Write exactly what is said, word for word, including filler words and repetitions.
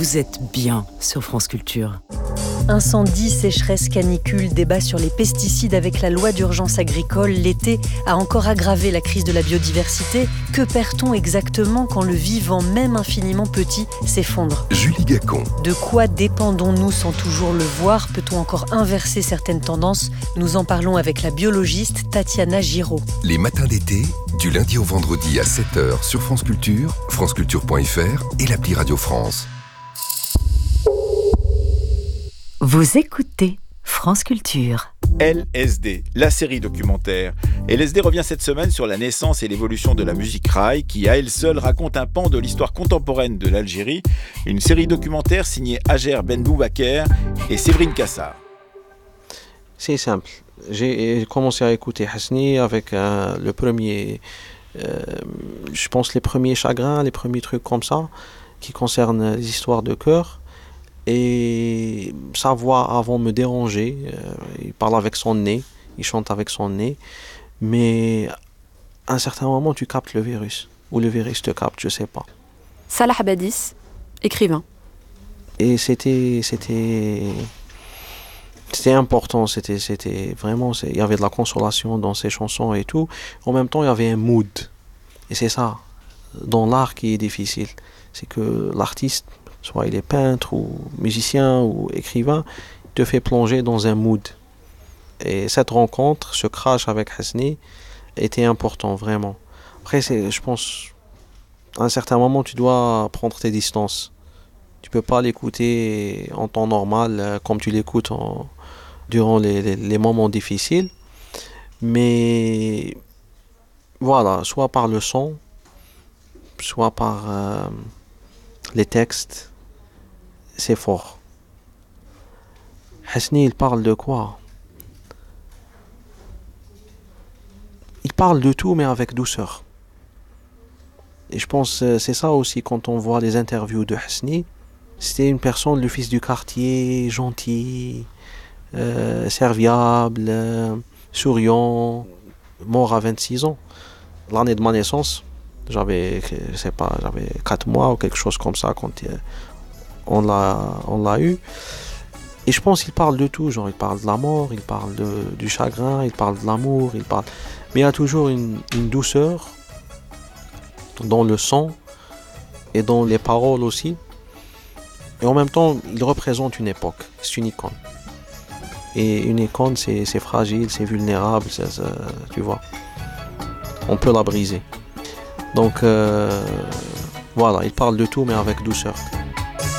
vous êtes bien sur France Culture. Incendie, sécheresse, canicule, débat sur les pesticides avec la loi d'urgence agricole. L'été a encore aggravé la crise de la biodiversité. Que perd-on exactement quand le vivant, même infiniment petit, s'effondre ? Julie Gacon. De quoi dépendons-nous sans toujours le voir ? Peut-on encore inverser certaines tendances ? Nous en parlons avec la biologiste Tatiana Giraud. Les matins d'été, du lundi au vendredi à sept heures sur France Culture, franceculture point f r et l'appli Radio France. Vous écoutez France Culture. L S D, la série documentaire. L S D revient cette semaine sur la naissance et l'évolution de la musique raï qui, à elle seule, raconte un pan de l'histoire contemporaine de l'Algérie. Une série documentaire signée Hajer Ben Boubaker et Séverine Cassar. C'est simple. J'ai commencé à écouter Hasni avec euh, le premier, euh, je pense les premiers chagrins, les premiers trucs comme ça, qui concernent les histoires de cœur. Et sa voix avant me déranger, euh, il parle avec son nez, il chante avec son nez, mais à un certain moment tu captes le virus, ou le virus te capte, je sais pas. Salah Abadis, écrivain. Et c'était, c'était, c'était important, c'était, c'était vraiment, c'est, il y avait de la consolation dans ces chansons et tout. En même temps, il y avait un mood, et c'est ça, dans l'art qui est difficile, c'est que l'artiste, soit il est peintre ou musicien ou écrivain, il te fait plonger dans un mood. Et cette rencontre, ce crash avec Hasni, était important, vraiment. Après, c'est, je pense, à un certain moment, tu dois prendre tes distances. Tu peux pas l'écouter en temps normal, euh, comme tu l'écoutes en, durant les, les, les moments difficiles. Mais voilà, soit par le son, soit par euh, les textes, c'est fort. Hasni, il parle de quoi ? Il parle de tout, mais avec douceur. Et je pense que c'est ça aussi, quand on voit les interviews de Hasni, c'était une personne, le fils du quartier, gentil, euh, serviable, euh, souriant, mort à vingt-six ans. L'année de ma naissance, j'avais, je sais pas, j'avais quatre mois ou quelque chose comme ça quand euh, on l'a, on l'a eu. Et je pense qu'il parle de tout, genre il parle de la mort, il parle de, du chagrin, il parle de l'amour, il parle... Mais il y a toujours une, une douceur dans le son et dans les paroles aussi. Et en même temps, il représente une époque, c'est une icône. Et une icône, c'est, c'est fragile, c'est vulnérable, c'est, c'est, tu vois. On peut la briser. Donc euh, voilà, il parle de tout mais avec douceur.